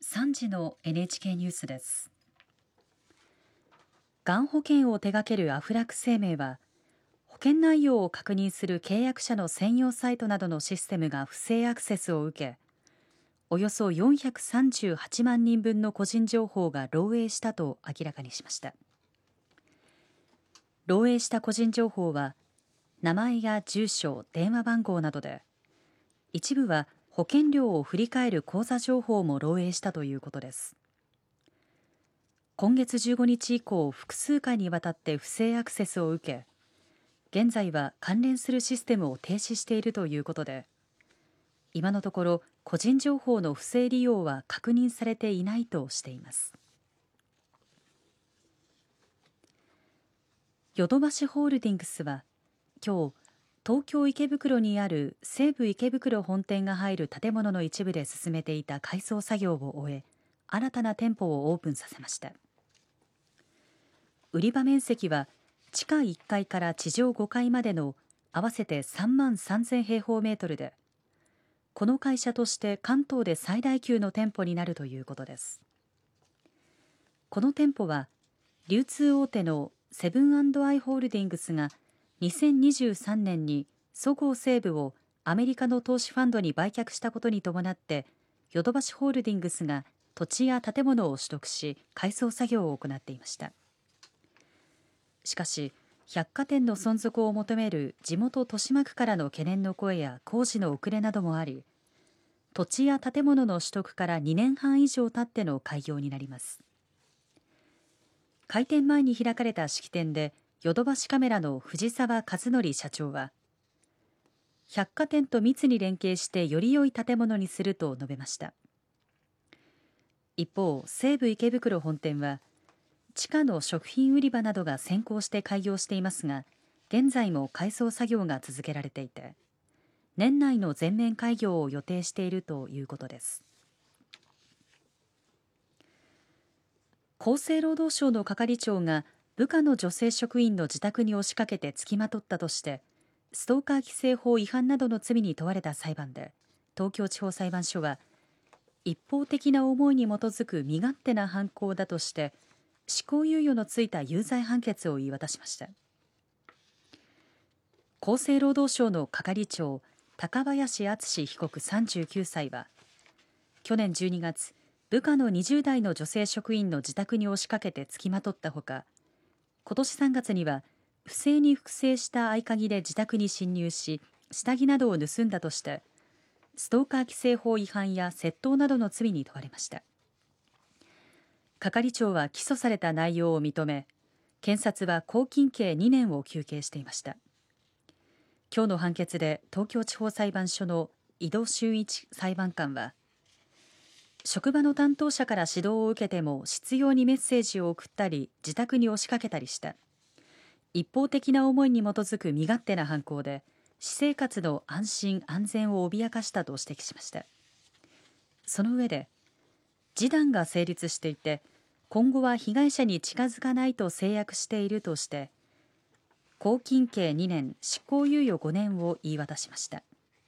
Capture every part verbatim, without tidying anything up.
さんじの エヌエイチケー ニュースです。がん保険を手掛けるアフラック生命は、保険内容を確認する契約者の専用サイトなどのシステムが不正アクセスを受け、およそよんひゃくさんじゅうはちまんにんぶんの個人情報が漏洩したと明らかにしました。漏洩した個人情報は、名前や住所、電話番号などで、一部は保険料を振り替える口座情報も漏洩したということです。今月じゅうごにち以降、複数回にわたって不正アクセスを受け、現在は関連するシステムを停止しているということで、今のところ個人情報の不正利用は確認されていないとしています。ヨドバシホールディングスは今日、東京池袋にある西武池袋本店が入る建物の一部で進めていた改装作業を終え、新たな店舗をオープンさせました。売り場面積は地下いっかいから地上ごかいまでの合わせてさんまんさんぜんへいほうメートルで、この会社として関東で最大級の店舗になるということです。この店舗は流通大手のセブン&アイ・ホールディングスがにせんにじゅうさんねんにそごう・西武をアメリカの投資ファンドに売却したことに伴って、ヨドバシホールディングスが土地や建物を取得し改装作業を行っていました。しかし、百貨店の存続を求める地元豊島区からの懸念の声や工事の遅れなどもあり、土地や建物の取得からにねんはん以上経っての開業になります。開店前に開かれた式典で、ヨドバシカメラの藤沢和則社長は、百貨店と密に連携してより良い建物にすると述べました。一方、西武池袋本店は、地下の食品売り場などが先行して開業していますが、現在も改装作業が続けられていて、年内の全面開業を予定しているということです。厚生労働省の係長が部下の女性職員の自宅に押しかけて付きまとったとして、ストーカー規制法違反などの罪に問われた裁判で、東京地方裁判所は、一方的な思いに基づく身勝手な犯行だとして、執行猶予のついた有罪判決を言い渡しました。厚生労働省の係長、高林敦被告さんじゅうきゅうさいは、去年じゅうにがつ、部下のにじゅうだいの女性職員の自宅に押しかけて付きまとったほか、今年さんがつには不正に複製した合鍵で自宅に侵入し、下着などを盗んだとして、ストーカー規制法違反や窃盗などの罪に問われました。係長は起訴された内容を認め、検察は拘禁刑にねんを求刑していました。今日の判決で東京地方裁判所の井戸修一裁判官は、職場の担当者から指導を受けても執拗にメッセージを送ったり自宅に押しかけたりした一方的な思いに基づく身勝手な犯行で私生活の安心安全を脅かしたと指摘しました。その上で、示談が成立していて今後は被害者に近づかないと誓約しているとして拘禁刑にねん執行猶予ごねんを言い渡しました。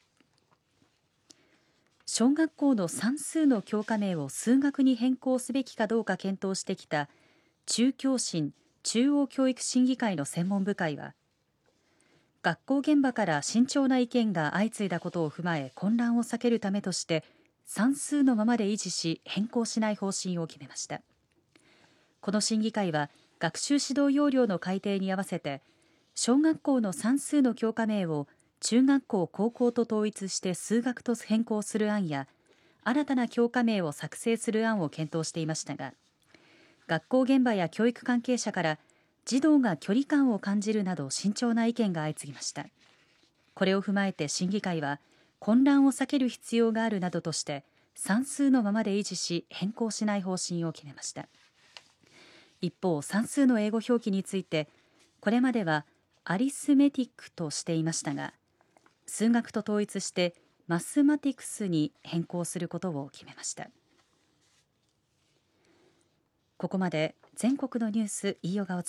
小学校の算数の教科名を数学に変更すべきかどうか検討してきた中教審中央教育審議会の専門部会は、学校現場から慎重な意見が相次いだことを踏まえ混乱を避けるためとして算数のままで維持し変更しない方針を決めました。この審議会は学習指導要領の改定に合わせて小学校の算数の教科名を中学校高校と統一して数学と変更する案や新たな教科名を作成する案を検討していましたが、学校現場や教育関係者から児童が距離感を感じるなど慎重な意見が相次ぎました。これを踏まえて審議会は混乱を避ける必要があるなどとして算数のままで維持し変更しない方針を決めました。一方、算数の英語表記についてこれまではアリスメティックとしていましたが、数学と統一してマスマティクスに変更することを決めました。ここまで全国のニュース飯尾がお伝え